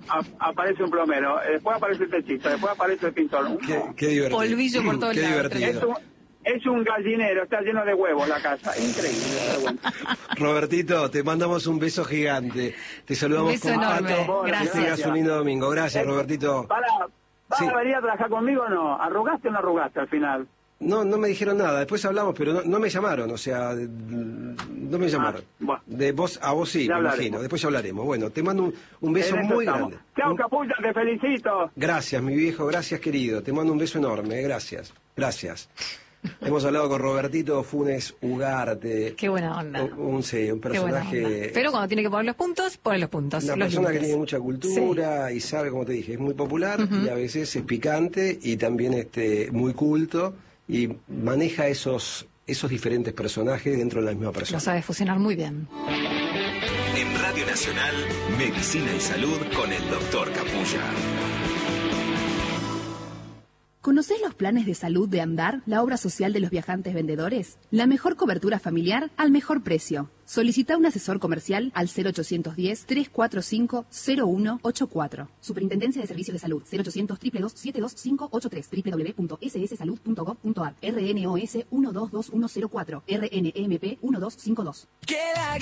aparece un plomero, después aparece el techista, después aparece el pintor. Qué divertido. Polvillo por todos Qué lados. divertido. Es un gallinero, está lleno de huevos la casa, increíble. Pero bueno. Robertito, te mandamos un beso gigante. Te saludamos Un beso con enorme. Pato. Gracias. Que tengas un lindo domingo. Gracias, Robertito. ¿Vas Sí. a venir a trabajar conmigo o no? ¿Arrugaste o no arrugaste al final? No me dijeron nada, después hablamos, pero no me llamaron, o sea, no me llamaron. Bueno. De vos a vos sí, Ya me hablaremos. imagino, después ya hablaremos. Bueno, te mando un beso En eso muy estamos. grande. Chao, Capulla, te felicito. Gracias, mi viejo, gracias, querido. Te mando un beso enorme, gracias. Gracias. Hemos hablado con Robertito Funes Ugarte. Qué buena onda. Un Qué buena personaje... onda. Pero cuando tiene que poner los puntos, pone los puntos. Una los persona que límites. tiene mucha cultura y sabe, como te dije, es muy popular y a veces es picante y también muy culto y maneja esos diferentes personajes dentro de la misma Lo persona. sabe fusionar muy bien. En Radio Nacional, Medicina y Salud con el Dr. Capulla. ¿Conocés los planes de salud de Andar, la obra social de los viajantes vendedores? La mejor cobertura familiar al mejor precio. Solicita un asesor comercial al 0810-345-0184. Superintendencia de Servicios de Salud, 0800-222-72583, www.sssalud.gov.ar, RNOS 122104, RNMP 1252.